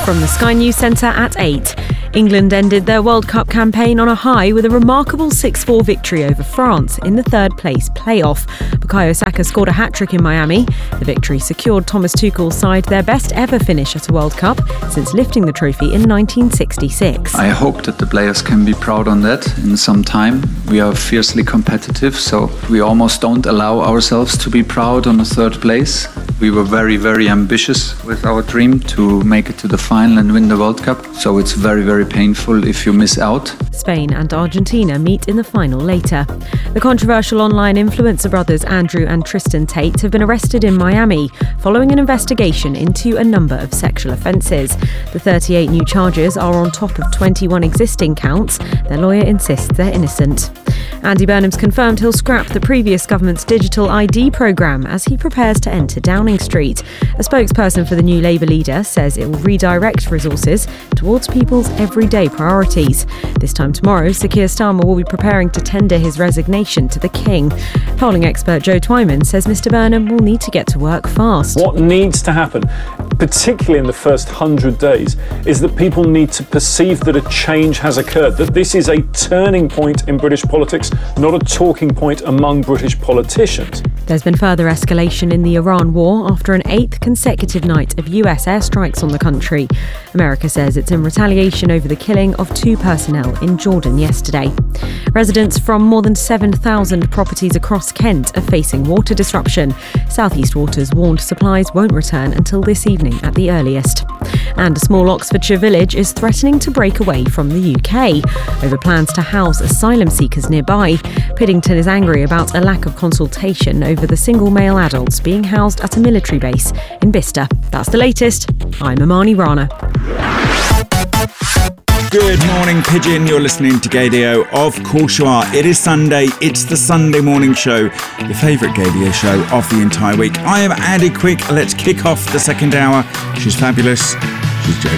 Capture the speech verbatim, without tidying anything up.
from the Sky News Centre at eight. England ended their World Cup campaign on a high with a remarkable six four victory over France in the third place playoff. Bukayo Saka scored a hat-trick in Miami. The victory secured Thomas Tuchel's side their best ever finish at a World Cup since lifting the trophy in nineteen sixty-six. I hope that the players can be proud on that in some time. We are fiercely competitive, so we almost don't allow ourselves to be proud on the third place. We were very, very ambitious with our dream to make it to the final and win the World Cup, so it's very, very painful if you miss out. Spain and Argentina meet in the final later. The controversial online influencer brothers Andrew and Tristan Tate have been arrested in Miami following an investigation into a number of sexual offences. The thirty-eight new charges are on top of twenty-one existing counts. Their lawyer insists they're innocent. Andy Burnham's confirmed he'll scrap the previous government's digital I D programme as he prepares to enter Downing Street. A spokesperson for the new Labour leader says it will redirect resources towards people's everyday priorities. This time tomorrow, Sir Keir Starmer will be preparing to tender his resignation to the King. Polling expert Joe Twyman says Mr Burnham will need to get to work fast. What needs to happen, particularly in the first hundred days, is that people need to perceive that a change has occurred, that this is a turning point in British politics, not a talking point among British politicians. There's been further escalation in the Iran war after an eighth consecutive night of U S airstrikes on the country. America says it's in retaliation over the killing of two personnel in Jordan yesterday. Residents from more than seven thousand properties across Kent are facing water disruption. South East Waters warned supplies won't return until this evening at the earliest. And a small Oxfordshire village is threatening to break away from the U K over plans to house asylum seekers nearby. Piddington is angry about a lack of consultation over the single male adults being housed at a military base in Bicester. That's the latest. I'm Amani Rana. Good morning, Pigeon. You're listening to Gaydio. Of course you are. It is Sunday. It's the Sunday morning show, your favourite Gaydio show of the entire week. I am Andy Quick. Let's kick off the second hour. She's fabulous. She's Jodie